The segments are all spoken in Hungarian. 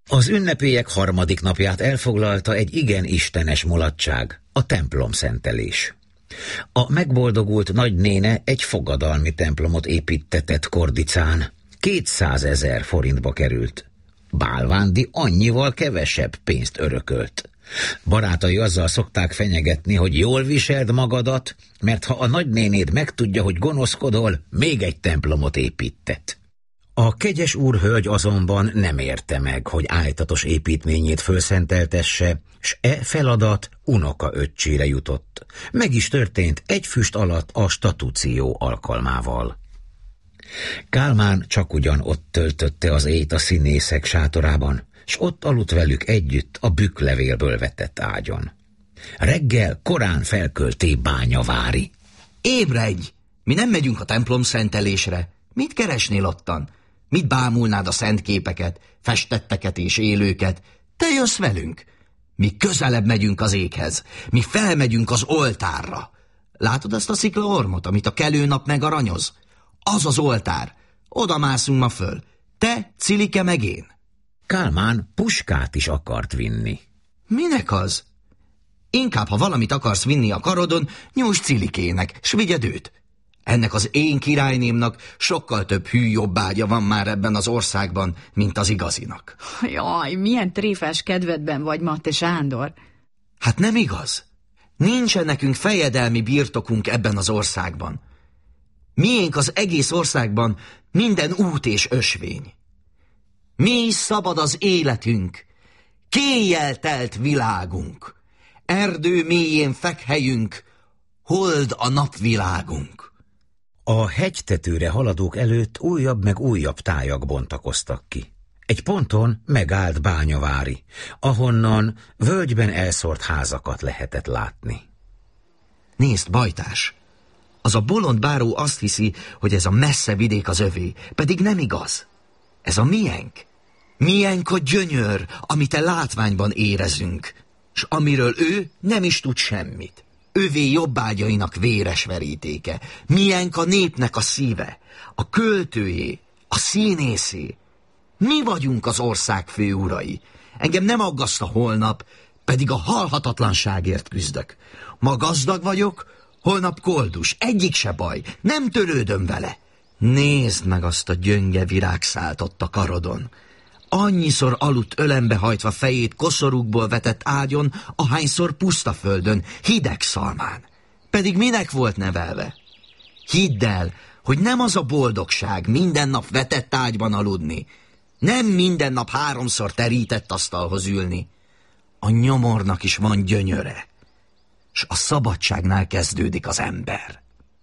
Az ünnepélyek harmadik napját elfoglalta egy igen istenes mulatság, a templomszentelés. A megboldogult nagynéne egy fogadalmi templomot építtetett Kordicán. 200 000 forintba került. Bálvándi annyival kevesebb pénzt örökölt. Barátai azzal szokták fenyegetni, hogy jól viseld magadat, mert ha a nagynénéd megtudja, hogy gonoszkodol, még egy templomot építtet. A kegyes úrhölgy azonban nem érte meg, hogy ájtatos építményét fölszenteltesse, s feladat unokaöccsére jutott. Meg is történt egy füst alatt a statúció alkalmával. Kálmán csak ugyan ott töltötte az éjt a színészek sátorában, s ott aludt velük együtt a bükklevélből vetett ágyon. Reggel korán felkölté Bányavári. Ébredj! Mi nem megyünk a templom szentelésre. Mit keresnél ottan? Mit bámulnád a szent képeket, festetteket és élőket? Te jössz velünk. Mi közelebb megyünk az éghez. Mi felmegyünk az oltárra. Látod azt a sziklaormot, amit a kelőnap megaranyoz? Az az oltár. Oda mászunk ma föl. Te, Cilike meg én. Kálmán puskát is akart vinni. Minek az? Inkább, ha valamit akarsz vinni a karodon, nyújts Cilikének, s vigyed őt. Ennek az én királynémnak sokkal több hű jobbágya van már ebben az országban, mint az igazinak. Jaj, milyen tréfás kedvedben vagy ma, te Sándor. Hát nem igaz. Nincsen nekünk fejedelmi birtokunk ebben az országban. Miénk az egész országban minden út és ösvény. Mi szabad az életünk, kéjjel telt világunk, erdő mélyén fekhelyünk, hold a napvilágunk. A hegytetőre haladók előtt újabb meg újabb tájak bontakoztak ki. Egy ponton megállt Bányavári, ahonnan völgyben elszórt házakat lehetett látni. Nézd, Bajtás! Az a bolond báró azt hiszi, hogy ez a messze vidék az övé, pedig nem igaz. Ez a miénk. Miénk a gyönyör, amit a látványban érezünk, s amiről ő nem is tud semmit. Övé jobbágyainak véres verítéke. Miénk a népnek a szíve, a költőjé, a színészé. Mi vagyunk az ország főurai. Engem nem aggaszt a holnap, pedig a halhatatlanságért küzdök. Ma gazdag vagyok, holnap koldus, egyik se baj, nem törődöm vele. Nézd meg azt a gyönge virágszált ott a karodon. Annyiszor aludt ölembe hajtva fejét koszorúkból vetett ágyon, ahányszor puszta földön, hideg szalmán. Pedig minek volt nevelve? Hidd el, hogy nem az a boldogság minden nap vetett ágyban aludni, nem minden nap 3-szor terített asztalhoz ülni. A nyomornak is van gyönyöre, s a szabadságnál kezdődik az ember.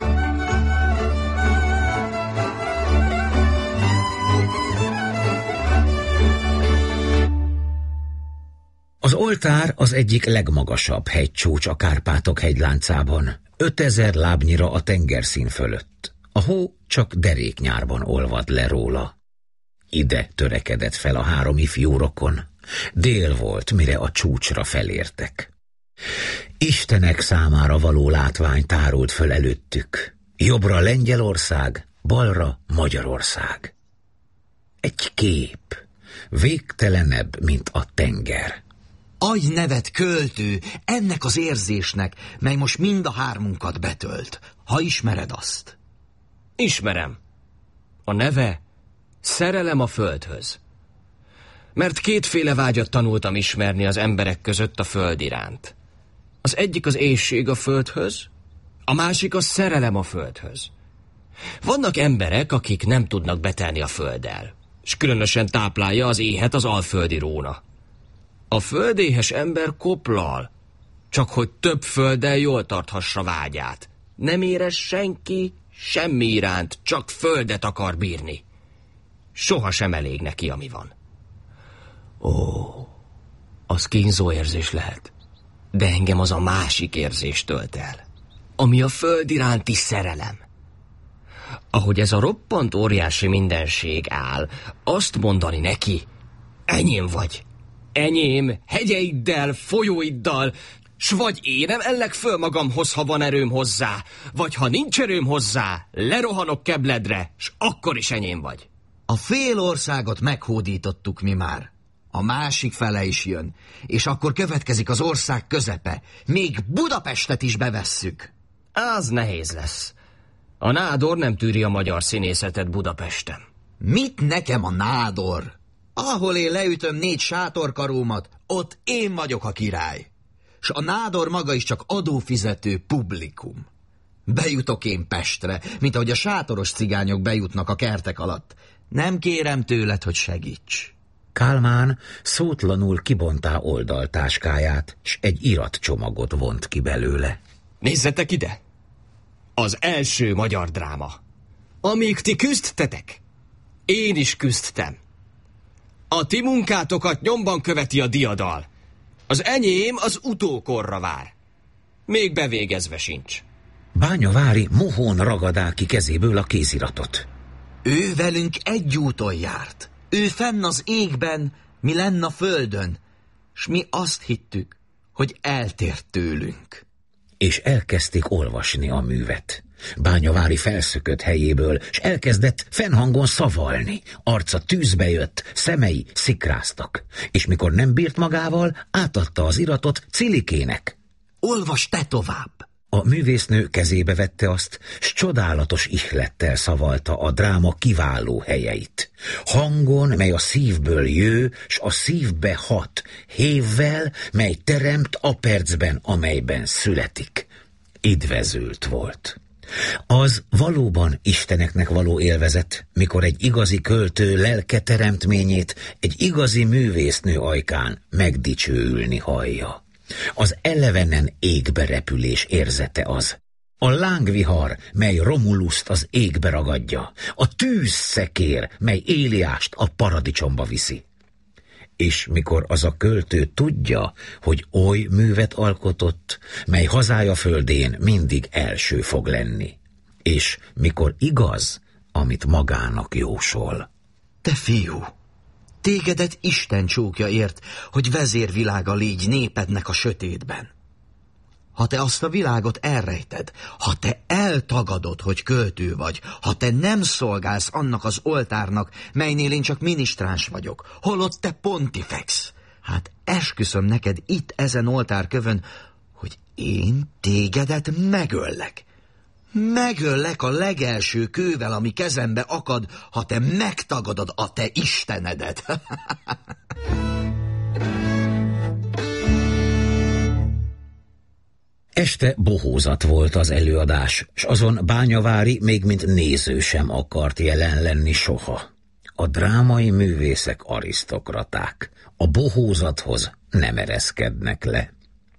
Az oltár az egyik legmagasabb hegycsúcs a Kárpátok hegyláncában, 5000 lábnyira a tengerszín fölött. A hó csak deréknyárban olvad le róla. Ide törekedett fel a 3 ifjú rokon. Dél volt, mire a csúcsra felértek. Istenek számára való látvány tárult föl előttük. Jobbra Lengyelország, balra Magyarország. Egy kép, végtelenebb, mint a tenger. Adj nevet, költő, ennek az érzésnek, mely most mind a 3-unkat betölt, ha ismered azt. Ismerem. A neve szerelem a földhöz. Mert 2 vágyat tanultam ismerni az emberek között a föld iránt. Az egyik az éhség a földhöz, a másik a szerelem a földhöz. Vannak emberek, akik nem tudnak betelni a földdel, és különösen táplálja az éhet az alföldi róna. A földéhes ember koplal, csak hogy több földdel jól tarthassa vágyát. Nem érez senki semmi iránt, csak földet akar bírni. Soha sem elég neki, ami van. Ó, az kínzó érzés lehet, de engem az a másik érzés tölt el, ami a föld iránti szerelem. Ahogy ez a roppant óriási mindenség áll, azt mondani neki, enyém vagy, enyém, hegyeiddel, folyóiddal, s vagy én ellek föl magamhoz, ha van erőm hozzá, vagy ha nincs erőm hozzá, lerohanok kebledre, s akkor is enyém vagy. A fél országot meghódítottuk mi már. A másik fele is jön, és akkor következik az ország közepe. Még Budapestet is bevesszük. Az nehéz lesz. A nádor nem tűri a magyar színészetet Budapesten. Mit nekem a nádor? Ahol én leütöm 4 sátorkarómat, ott én vagyok a király. S a nádor maga is csak adófizető publikum. Bejutok én Pestre, mint ahogy a sátoros cigányok bejutnak a kertek alatt. Nem kérem tőled, hogy segíts. Kálmán szótlanul kibontá oldaltáskáját, s egy iratcsomagot vont ki belőle. Nézzetek ide! Az első magyar dráma. Amíg ti küzdtetek, én is küzdtem. A ti munkátokat nyomban követi a diadal. Az enyém az utókorra vár. Még bevégezve sincs. Bányavári mohón ragadá ki kezéből a kéziratot. Ő velünk egy úton járt. Ő fenn az égben, mi lenn a földön, s mi azt hittük, hogy eltért tőlünk. És elkezdték olvasni a művet. Bányavári felszökött helyéből, s elkezdett fennhangon szavalni. Arca tűzbe jött, szemei szikráztak. És mikor nem bírt magával, átadta az iratot Cilikének. Olvasd te tovább! A művésznő kezébe vette azt, s csodálatos ihlettel szavalta a dráma kiváló helyeit. Hangon, mely a szívből jő, s a szívbe hat, hévvel, mely teremt a percben, amelyben születik. Idvezült volt. Az valóban isteneknek való élvezet, mikor egy igazi költő lelke teremtményét egy igazi művésznő ajkán megdicsőülni hallja. Az elevenen égbe repülés érzete az. A lángvihar, mely Romuluszt az égbe ragadja. A tűzszekér, mely Éliást a paradicsomba viszi. És mikor az a költő tudja, hogy oly művet alkotott, mely hazája földén mindig első fog lenni. És mikor igaz, amit magának jósol. Te fiú, tégedet Isten csókja ért, hogy vezérvilága légy népednek a sötétben. Ha te azt a világot elrejted, ha te eltagadod, hogy költő vagy, ha te nem szolgálsz annak az oltárnak, melynél én csak minisztráns vagyok, holott te pontifex, hát esküszöm neked itt ezen oltárkövön, hogy én tégedet megöllek. Megöllek a legelső kővel, ami kezembe akad, ha te megtagadod a te istenedet. Este bohózat volt az előadás, s azon Bányavári még mint néző sem akart jelen lenni soha. A drámai művészek arisztokraták, a bohózathoz nem ereszkednek le.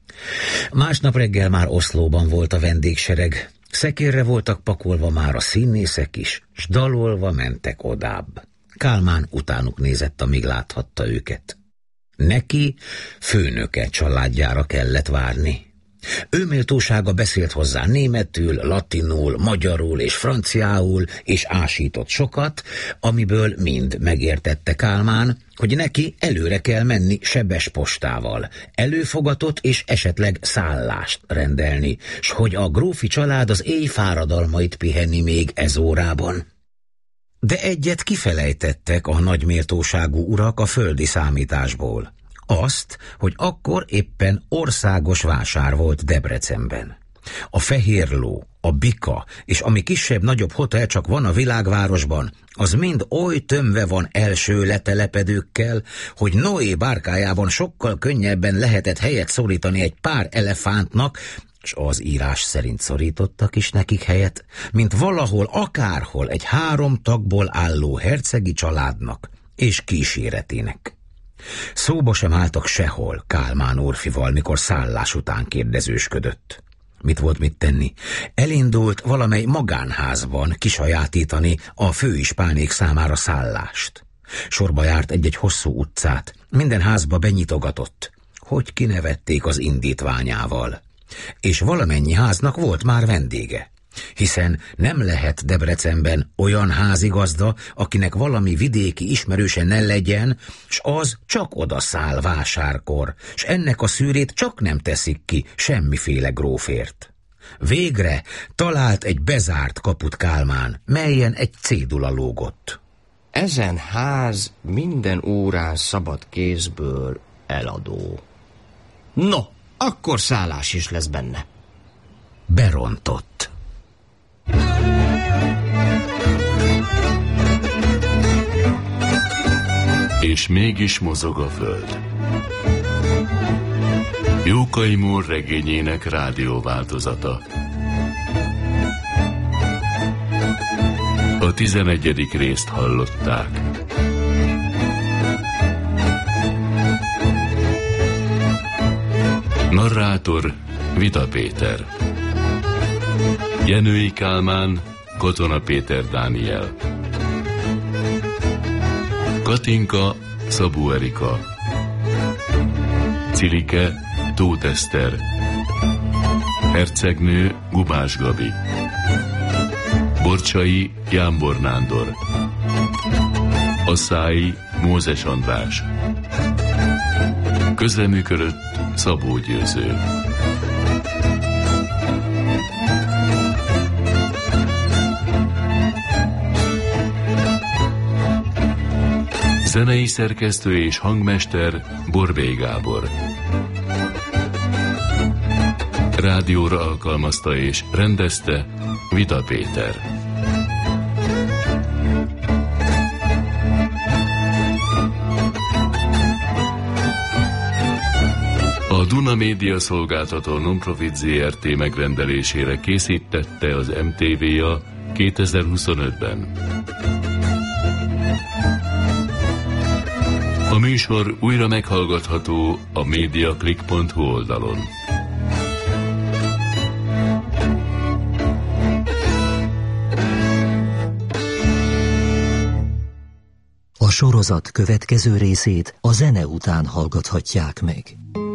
Másnap reggel már Oszlóban volt a vendégsereg, szekérre voltak pakolva már a színészek is, s dalolva mentek odább. Kálmán utánuk nézett, amíg láthatta őket. Neki főnöke családjára kellett várni. Ő méltósága beszélt hozzá németül, latinul, magyarul és franciául, és ásított sokat, amiből mind megértette Kálmán, hogy neki előre kell menni sebes postával, előfogatot és esetleg szállást rendelni, s hogy a grófi család az éj fáradalmait pihenni még ez órában. De egyet kifelejtettek a nagyméltóságú urak a földi számításból. Azt, hogy akkor éppen országos vásár volt Debrecenben. A Fehér Ló, a Bika és ami kisebb-nagyobb hotel csak van a világvárosban, az mind oly tömve van első letelepedőkkel, hogy Noé bárkájában sokkal könnyebben lehetett helyet szorítani egy pár elefántnak, s az írás szerint szorítottak is nekik helyet, mint valahol, akárhol egy 3 tagból álló hercegi családnak és kíséretének. Szóba sem álltak sehol Kálmán úrfival, mikor szállás után kérdezősködött. Mit volt mit tenni? Elindult valamely magánházban kisajátítani a főispánék számára szállást. Sorba járt egy-egy hosszú utcát, minden házba benyitogatott, hogy kinevették az indítványával. És valamennyi háznak volt már vendége. Hiszen nem lehet Debrecenben olyan házigazda, akinek valami vidéki ismerőse ne legyen, s az csak oda száll vásárkor, s ennek a szűrét csak nem teszik ki semmiféle grófért. Végre talált egy bezárt kaput Kálmán, melyen egy cédula lógott. Ezen ház minden órán szabad kézből eladó. No, akkor szállás is lesz benne. Berontott. És mégis mozog a föld. Jókai Mór regényének rádióváltozata. A 11. részt hallották. Narrátor Vida Péter. Jenői Kálmán, Katona Péter Dániel. Katinka, Szabó Erika. Cilike, Tóth Eszter. Hercegnő, Gubás Gabi. Borcsai, Jámbor Nándor. Asszályi, Mózes András. Közreműködött Szabó Győző. Zenei szerkesztő és hangmester Borbély Gábor. Rádióra alkalmazta és rendezte Vida Péter. A Duna Média Szolgáltató Nonprofit Zrt. Megrendelésére készítette az MTV-ja 2025-ben. A műsor újra meghallgatható a mediaclick.hu oldalon. A sorozat következő részét a zene után hallgathatják meg.